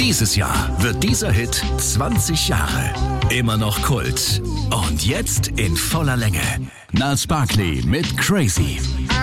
Dieses Jahr wird dieser Hit 20 Jahre. Immer noch Kult. Und jetzt in voller Länge. Gnarls Barkley mit Crazy.